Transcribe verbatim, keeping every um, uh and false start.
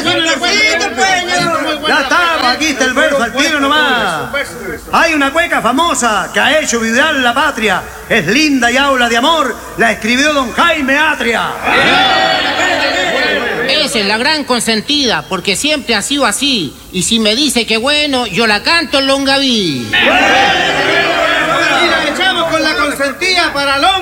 Ya estamos, aquí está el verso al tiro nomás. Hay una cueca famosa que ha hecho vibrar la patria. Es linda y habla de amor. La escribió don Jaime Atria. Esa es la gran consentida, porque siempre ha sido así. Y si me dice que bueno, yo la canto en Longaví. Y la echamos con la consentida para Longaví.